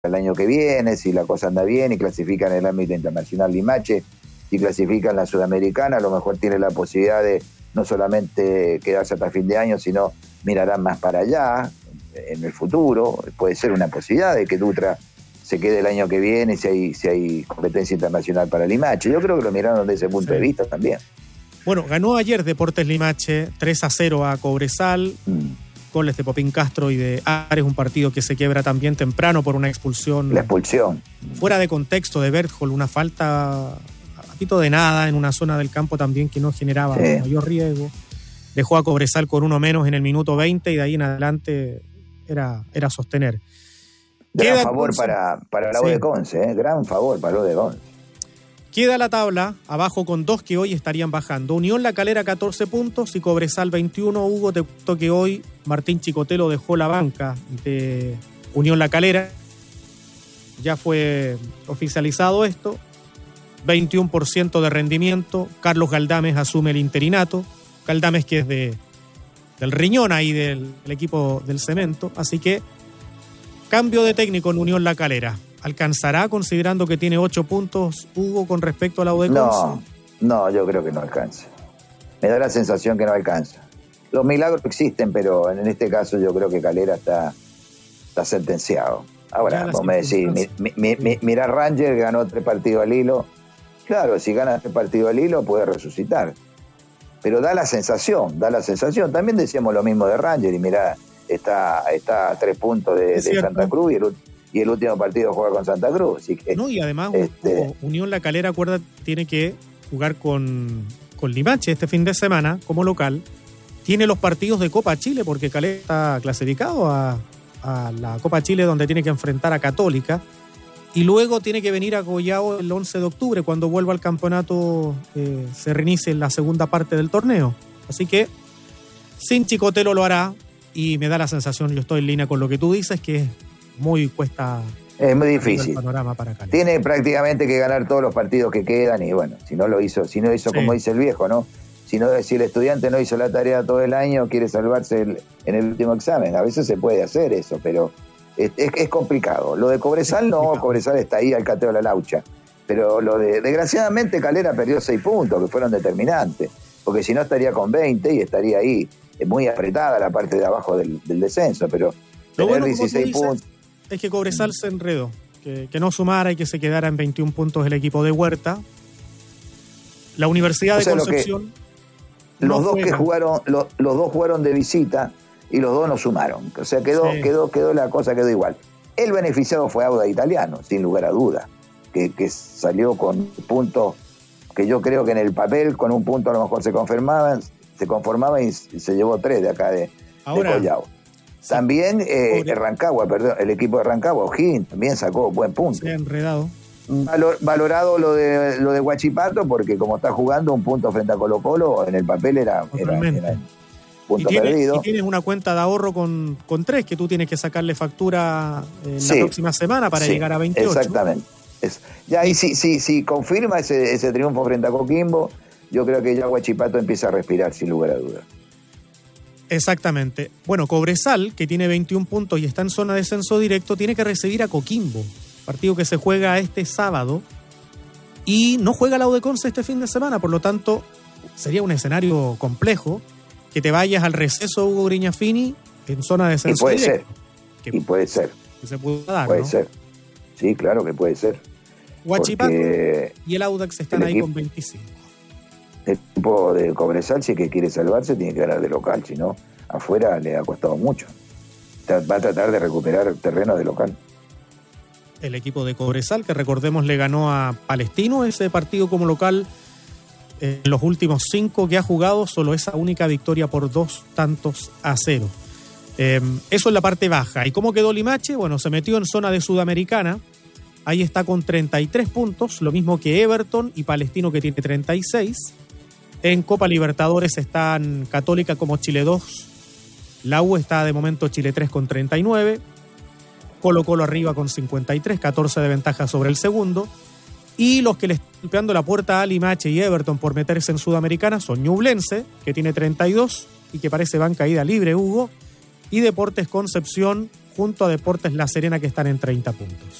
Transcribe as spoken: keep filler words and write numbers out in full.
el año que viene, si la cosa anda bien y clasifican en el ámbito internacional Limache, si clasifican la Sudamericana, a lo mejor tiene la posibilidad de no solamente quedarse hasta fin de año, sino mirarán más para allá, en el futuro. Puede ser una posibilidad de que Dutra se quede el año que viene si hay, si hay competencia internacional para Limache. Yo creo que lo miraron desde ese punto sí. de vista también. Bueno, ganó ayer Deportes Limache tres a cero a Cobresal, mm. goles de Popín Castro y de Ares, un partido que se quiebra también temprano por una expulsión. La expulsión. Fuera de contexto de Berthold, una falta a pito de nada en una zona del campo también que no generaba sí. mayor riesgo. Dejó a Cobresal con uno menos en el minuto veinte y de ahí en adelante era, era sostener. Gran favor entonces, para, para la sí. U de Conce, ¿eh? Gran favor para la U de Conce. Queda la tabla abajo con dos que hoy estarían bajando. Unión La Calera catorce puntos y Cobresal veintiuno. Hugo, te cuento que hoy Martín Chicotelo dejó la banca de Unión La Calera. Ya fue oficializado esto. veintiuno por ciento de rendimiento. Carlos Galdames asume el interinato. Galdames que es de, del riñón ahí del, del equipo del Cemento. Así que cambio de técnico en Unión La Calera. ¿Alcanzará considerando que tiene ocho puntos, Hugo, con respecto a la U de Conce? No, no, yo creo que no alcanza. Me da la sensación que no alcanza. Los milagros existen, pero en este caso yo creo que Calera está, está sentenciado. Ahora, vos me decís, mi, mi, mi, mira Ranger, ganó tres partidos al hilo. Claro, si gana tres partidos al hilo puede resucitar. Pero da la sensación, da la sensación. También decíamos lo mismo de Ranger y mirá, está, está a tres puntos de, de Santa Cruz y el y el último partido juega con Santa Cruz. Así que, no, y además este, Unión La Calera, acuérdate, tiene que jugar con, con Limache este fin de semana como local. Tiene los partidos de Copa Chile porque Calera está clasificado a, a la Copa Chile donde tiene que enfrentar a Católica. Y luego tiene que venir a Collao el once de octubre cuando vuelva al campeonato, eh, se reinicie la segunda parte del torneo. Así que sin Chicotelo lo hará y me da la sensación, yo estoy en línea con lo que tú dices, que es muy cuesta. Es muy difícil. Panorama para Tiene prácticamente que ganar todos los partidos que quedan y bueno, si no lo hizo, si no hizo sí. como dice el viejo, ¿no? Si no, si el estudiante no hizo la tarea todo el año, quiere salvarse el, en el último examen. A veces se puede hacer eso, pero es, es, es complicado. Lo de Cobresal no, Cobresal está ahí al cateo de la laucha. Pero lo de, desgraciadamente Calera perdió seis puntos que fueron determinantes, porque si no estaría con veinte y estaría ahí muy apretada la parte de abajo del, del descenso, pero lo tener bueno, dieciséis dices, puntos. Es que Cobresal se enredó, que, que no sumara y que se quedara en veintiún puntos el equipo de Huerta. La Universidad o sea, de Concepción. Que, no los dos que jugaron, los, los dos jugaron de visita y los dos no sumaron. O sea, quedó, sí. quedó, quedó la cosa quedó igual. El beneficiado fue Audax Italiano, sin lugar a duda, que, que salió con puntos que yo creo que en el papel con un punto a lo mejor se conformaban, se conformaba y se llevó tres de acá de, Ahora, de Collao. También eh, Rancagua, perdón, el equipo de Rancagua, O'Higgins, también sacó buen punto. Se ha enredado. Valor, valorado lo de lo de Huachipato, porque como está jugando un punto frente a Colo Colo, en el papel era, era, era punto y tienes, perdido. Y tienes una cuenta de ahorro con, con tres, que tú tienes que sacarle factura en sí, la próxima semana para sí, llegar a veintiocho. Exactamente. Es, ya ahí sí, sí, sí confirma ese, ese triunfo frente a Coquimbo, yo creo que ya Huachipato empieza a respirar sin lugar a dudas. Exactamente. Bueno, Cobresal, que tiene veintiún puntos y está en zona de descenso directo, tiene que recibir a Coquimbo, partido que se juega este sábado, y no juega la U de Conce este fin de semana, por lo tanto, sería un escenario complejo que te vayas al receso, Hugo Grignafini, en zona de descenso y puede directo. Ser. Que, y puede ser. Que se puede dar, Puede ¿no? ser. Sí, claro que puede ser. Huachipato y el Audax están ahí equipo, con veinticinco. El equipo de Cobresal, si es que quiere salvarse, tiene que ganar de local, si no, afuera le ha costado mucho. Va a tratar de recuperar terreno de local. El equipo de Cobresal, que recordemos le ganó a Palestino ese partido como local en los últimos cinco que ha jugado, solo esa única victoria por dos tantos a cero. Eh, eso es la parte baja. ¿Y cómo quedó Limache? Bueno, se metió en zona de Sudamericana. Ahí está con treinta y tres puntos, lo mismo que Everton y Palestino, que tiene treinta y seis. En Copa Libertadores están Católica como Chile dos. La U está de momento Chile tres con treinta y nueve. Colo Colo arriba con cincuenta y tres, catorce de ventaja sobre el segundo. Y los que le están golpeando la puerta a Limache y Everton por meterse en Sudamericana son Ñublense, que tiene treinta y dos y que parece van caída libre, Hugo, y Deportes Concepción, junto a Deportes La Serena, que están en treinta puntos.